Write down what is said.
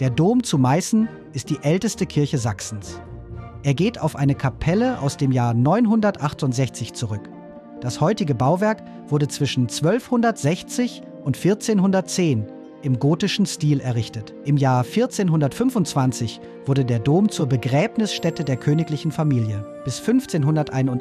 Der Dom zu Meißen ist die älteste Kirche Sachsens. Er geht auf eine Kapelle aus dem Jahr 968 zurück. Das heutige Bauwerk wurde zwischen 1260 und 1410 im gotischen Stil errichtet. Im Jahr 1425 wurde der Dom zur Begräbnisstätte der königlichen Familie. Bis 1581